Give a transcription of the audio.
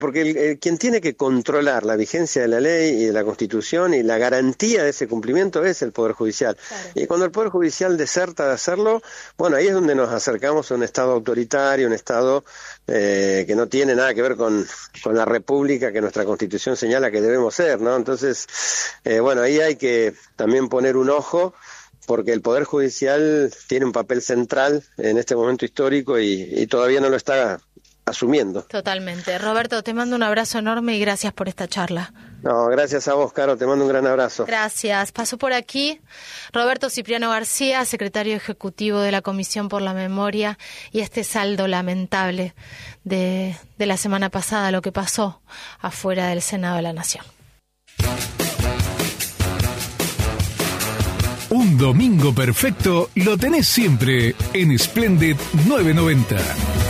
Porque quien tiene que controlar la vigencia de la ley y de la Constitución y la garantía de ese cumplimiento es el Poder Judicial. Claro. Y cuando el Poder Judicial deserta de hacerlo, bueno, ahí es donde nos acercamos a un Estado autoritario, un Estado que no tiene nada que ver con la República que nuestra Constitución señala que debemos ser, ¿no? Entonces, bueno, ahí hay que también poner un ojo, porque el Poder Judicial tiene un papel central en este momento histórico y todavía no lo está asumiendo. Totalmente. Roberto, te mando un abrazo enorme y gracias por esta charla. No, gracias a vos, Caro, te mando un gran abrazo. Gracias. Pasó por aquí Roberto Cipriano García, secretario ejecutivo de la Comisión por la Memoria, y este saldo lamentable de la semana pasada, lo que pasó afuera del Senado de la Nación. Un domingo perfecto lo tenés siempre en Splendid 990.